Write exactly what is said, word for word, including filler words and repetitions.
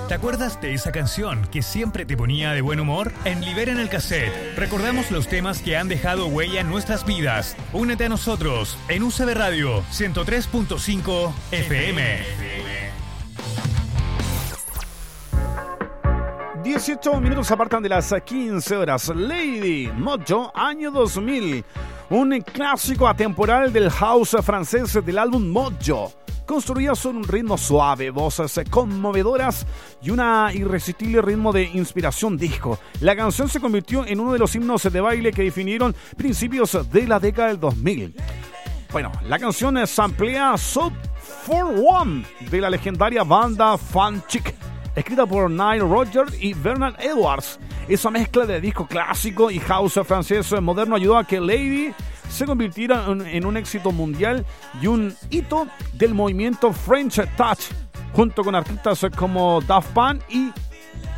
¿Te acuerdas de esa canción que siempre te ponía de buen humor? En Libera en el Cassette recordamos los temas que han dejado huella en nuestras vidas. Únete a nosotros en U C B Radio ciento tres punto cinco F M. dieciocho minutos apartan de las quince horas. Lady Mojo, año dos mil. Un clásico atemporal del house francés del álbum Mojo. Construida sobre un ritmo suave, voces conmovedoras y un irresistible ritmo de inspiración disco. La canción se convirtió en uno de los himnos de baile que definieron principios de la década del dos mil. Bueno, la canción samplea Sub cuatro uno de la legendaria banda Fun Chic, escrita por Nile Rodgers y Bernard Edwards. Esa mezcla de disco clásico y house francés moderno ayudó a que Lady se convirtiera en, en un éxito mundial y un hito del movimiento French Touch, junto con artistas como Daft Punk y